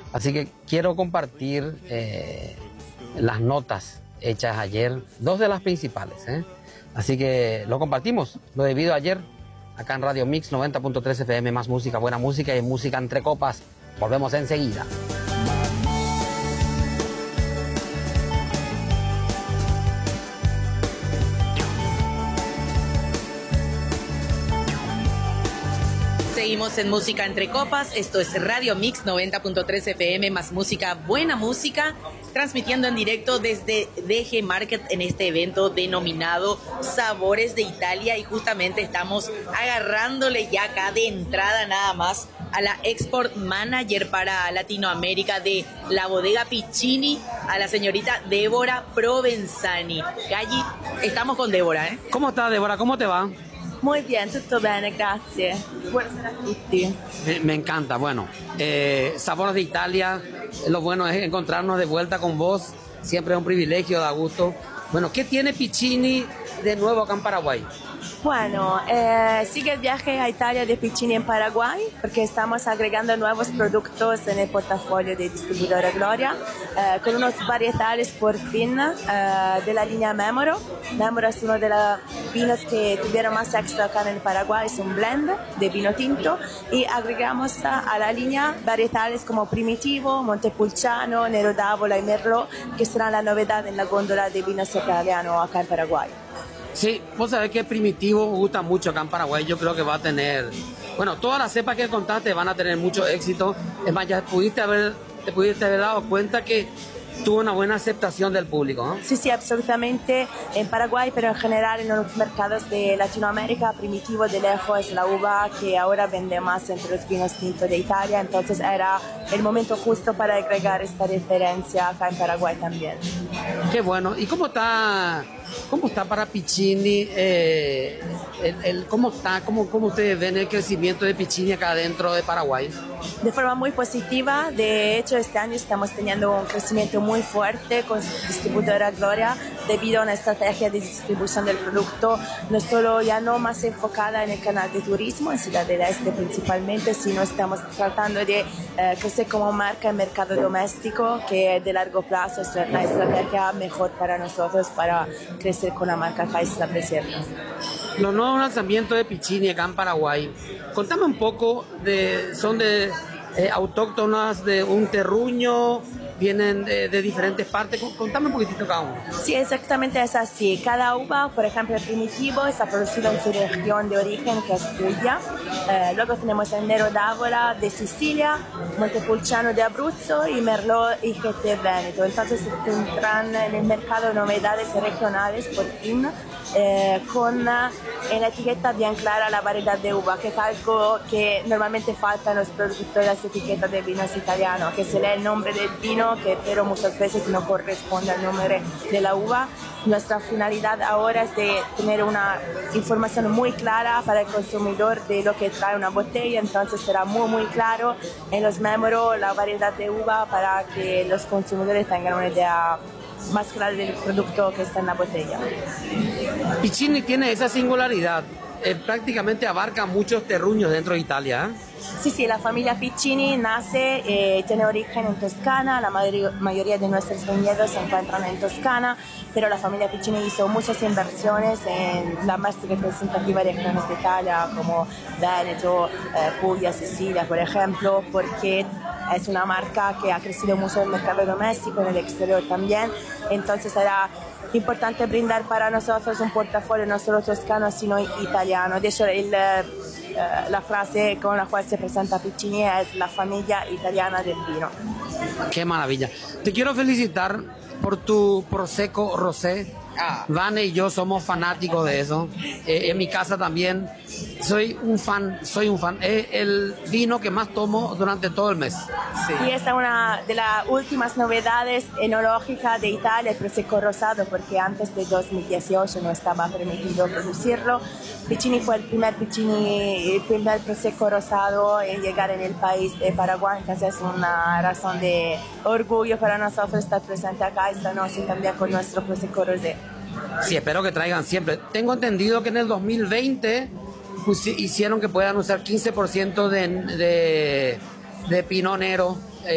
Así que quiero compartir las notas hechas ayer, dos de las principales. Así que lo compartimos, lo debido ayer, acá en Radio Mix 90.3 FM, más música, buena música y música entre copas. Volvemos enseguida. Seguimos en Música Entre Copas, esto es Radio Mix 90.3 FM, más música, buena música, transmitiendo en directo desde DG Market en este evento denominado Sabores de Italia, y justamente estamos agarrándole ya acá de entrada nada más a la Export Manager para Latinoamérica de la bodega Piccini, a la señorita Débora Provenzani. Galli, estamos con Débora, ¿eh? ¿Cómo estás, Débora? ¿Cómo te va? Muy bien, tutto bene, grazie. Buonasera a tutti. Me encanta. Bueno, Sabores de Italia, lo bueno es encontrarnos de vuelta con vos. Siempre es un privilegio, da gusto. Bueno, ¿qué tiene Piccini de nuevo acá en Paraguay? Bueno, sigue el viaje a Italia de Piccini en Paraguay, porque estamos agregando nuevos productos en el portafolio de distribuidora Gloria, con unos varietales por fin de la línea Memoro. Memoro es uno de los vinos que tuvieron más éxito acá en el Paraguay, es un blend de vino tinto, y agregamos a la línea varietales como Primitivo, Montepulciano, Nero d'Avola y Merlot, que serán la novedad en la góndola de vinos italianos acá en Paraguay. Sí, vos sabés que Primitivo gusta mucho acá en Paraguay. Yo creo que va a tener, bueno, todas las cepas que contaste van a tener mucho éxito. Es más, ya te pudiste haber dado cuenta que tuvo una buena aceptación del público, ¿no? Sí, sí, absolutamente. En Paraguay, pero en general en los mercados de Latinoamérica, Primitivo de lejos es la uva que ahora vende más entre los vinos tintos de Italia. Entonces era el momento justo para agregar esta referencia acá en Paraguay también. Qué bueno. ¿Y cómo está para Piccini? ¿Cómo ustedes ven el crecimiento de Piccini acá dentro de Paraguay? De forma muy positiva. De hecho, este año estamos teniendo un crecimiento muy fuerte con su distribuidora Gloria, debido a una estrategia de distribución del producto no solo ya no más enfocada en el canal de turismo, en Ciudad del Este principalmente, sino estamos tratando de crecer como marca en mercado doméstico, que de largo plazo es la estrategia mejor para nosotros para crecer con la marca acá y establecernos. Los nuevos lanzamientos de Piccini acá en Paraguay, contame un poco, son autóctonas de un terruño, vienen de diferentes partes. Contame un poquitito cada uno. Sí, exactamente es así. Cada uva, por ejemplo, el Primitivo está producido en su región de origen, que es Puglia. Luego tenemos el Nero d'Avola de Sicilia, Montepulciano de Abruzzo y Merlot y GT Veneto. Entonces tendrán en el mercado novedades regionales por fin, con en la etiqueta bien clara la variedad de uva, que es algo que normalmente falta en los productos de las etiquetas de vinos italianos, que se lee el nombre del vino, pero muchas veces no corresponde al nombre de la uva. Nuestra finalidad ahora es de tener una información muy clara para el consumidor de lo que trae una botella, entonces será muy claro en los Memoro la variedad de uva para que los consumidores tengan una idea más clara del producto que está en la botella. Piccini tiene esa singularidad, prácticamente abarca muchos terruños dentro de Italia, ¿eh? Sí, la familia Piccini nace, tiene origen en Toscana, la mayoría de nuestros viñedos se encuentran en Toscana, pero la familia Piccini hizo muchas inversiones en las más representativas regiones de Italia, como Veneto, Puglia, Sicilia, por ejemplo, porque es una marca que ha crecido mucho en el mercado doméstico, en el exterior también. Entonces era importante brindar para nosotros un portafolio no solo toscano, sino italiano. De hecho, la frase con la cual se presenta Piccini es la familia italiana del vino. Qué maravilla. Te quiero felicitar por tu Prosecco Rosé. Vane y yo somos fanáticos de eso. En mi casa también soy un fan. Es el vino que más tomo durante todo el mes. Sí. Y esta es una de las últimas novedades enológicas de Italia, el Prosecco Rosado, porque antes de 2018 no estaba permitido producirlo. Piccini fue el primer Prosecco Rosado en llegar en el país de Paraguay, entonces es una razón de orgullo para nosotros estar presente acá esta noche también con nuestro Prosecco Rosé. Sí, espero que traigan siempre. Tengo entendido que en el 2020 hicieron que puedan usar 15% de Pinot Nero